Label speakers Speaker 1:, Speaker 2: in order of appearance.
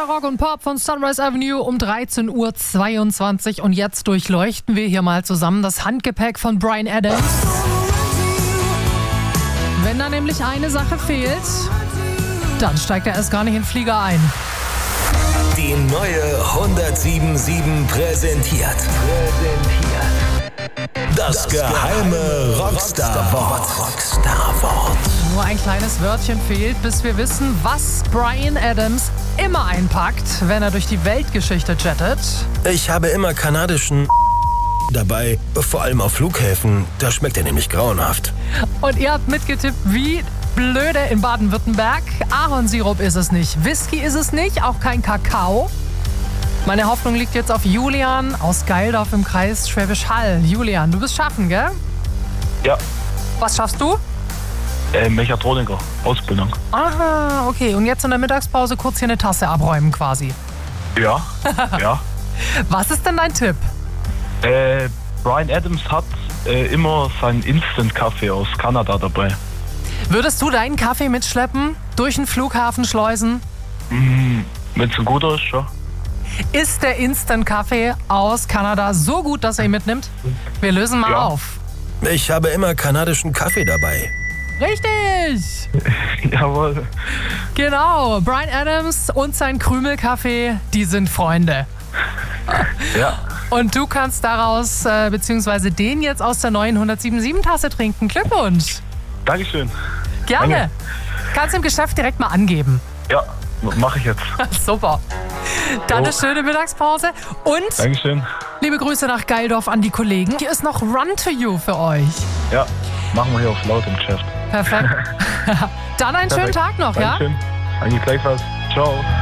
Speaker 1: Bester Rock und Pop von Sunrise Avenue um 13:22 Uhr. Und jetzt durchleuchten wir hier mal zusammen das Handgepäck von Bryan Adams. Wenn da nämlich eine Sache fehlt, dann steigt er erst gar nicht in den Flieger ein.
Speaker 2: Die neue 107.7 präsentiert. Das geheime Rockstar-Wort.
Speaker 1: Nur ein kleines Wörtchen fehlt, bis wir wissen, was Bryan Adams immer einpackt, wenn er durch die Weltgeschichte jettet.
Speaker 2: Ich habe immer kanadischen dabei, vor allem auf Flughäfen. Da schmeckt er nämlich grauenhaft.
Speaker 1: Und ihr habt mitgetippt, wie blöde in Baden-Württemberg. Ahornsirup ist es nicht, Whisky ist es nicht, auch kein Kakao. Meine Hoffnung liegt jetzt auf Julian aus Geildorf im Kreis Schwäbisch Hall. Julian, du bist schaffen, gell?
Speaker 3: Ja,
Speaker 1: Was schaffst du?
Speaker 3: Mechatroniker, Ausbildung.
Speaker 1: Aha, okay. Und jetzt in der Mittagspause kurz hier eine Tasse abräumen quasi.
Speaker 3: Ja, ja.
Speaker 1: Was ist denn dein Tipp?
Speaker 3: Bryan Adams hat immer seinen Instant-Kaffee aus Kanada dabei.
Speaker 1: Würdest du deinen Kaffee mitschleppen, durch den Flughafen schleusen?
Speaker 3: Wenn es ein guter ist, ja.
Speaker 1: Ist der Instant-Kaffee aus Kanada so gut, dass er ihn mitnimmt? Wir lösen mal
Speaker 3: Ja.
Speaker 1: auf.
Speaker 2: Ich habe immer kanadischen Kaffee dabei.
Speaker 1: Richtig!
Speaker 3: Jawohl.
Speaker 1: Genau, Bryan Adams und sein Krümelkaffee, die sind Freunde.
Speaker 3: Ja,
Speaker 1: Und du kannst daraus, beziehungsweise den jetzt aus der neuen 107.7-Tasse trinken. Glückwunsch!
Speaker 3: Dankeschön.
Speaker 1: Gerne!
Speaker 3: Danke.
Speaker 1: Kannst im Geschäft direkt mal angeben.
Speaker 3: Ja, mache ich jetzt.
Speaker 1: Super. Dann eine schöne Mittagspause. Und
Speaker 3: Dankeschön.
Speaker 1: liebe Grüße nach Geildorf an die Kollegen. Hier ist noch Run to You für euch.
Speaker 3: Ja, machen wir hier auf laut im Geschäft.
Speaker 1: Perfekt. Dann einen schönen
Speaker 3: Perfekt.
Speaker 1: Tag noch, ja?
Speaker 3: Dankeschön. Danke gleichfalls. Ciao.